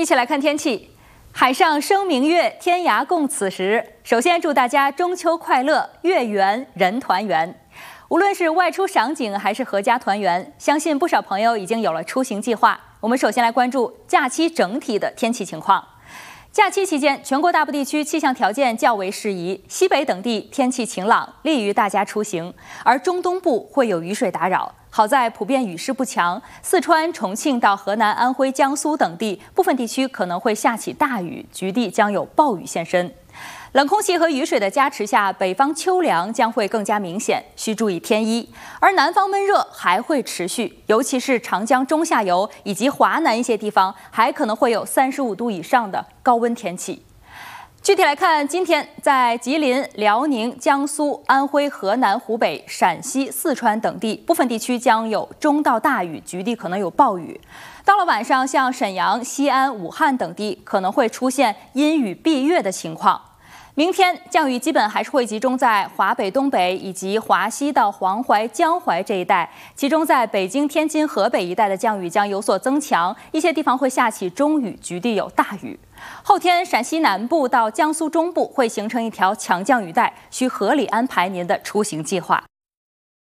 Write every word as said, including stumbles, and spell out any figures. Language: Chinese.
一起来看天气。海上生明月，天涯共此时。首先祝大家中秋快乐，月圆人团圆。无论是外出赏景还是阖家团圆，相信不少朋友已经有了出行计划。我们首先来关注假期整体的天气情况。假期期间，全国大部地区气象条件较为适宜，西北等地天气晴朗，利于大家出行，而中东部会有雨水打扰。好在普遍雨势不强，四川、重庆到河南、安徽、江苏等地部分地区可能会下起大雨，局地将有暴雨现身。冷空气和雨水的加持下，北方秋凉将会更加明显，需注意添衣。而南方闷热还会持续，尤其是长江中下游以及华南一些地方，还可能会有三十五度以上的高温天气。具体来看，今天在吉林、辽宁、江苏、安徽、河南、湖北、陕西、四川等地部分地区将有中到大雨，局地可能有暴雨。到了晚上，像沈阳、西安、武汉等地可能会出现阴雨蔽月的情况。明天降雨基本还是会集中在华北、东北以及华西到黄淮、江淮这一带，其中在北京、天津、河北一带的降雨将有所增强，一些地方会下起中雨，局地有大雨。后天陕西南部到江苏中部会形成一条强降雨带，需合理安排您的出行计划。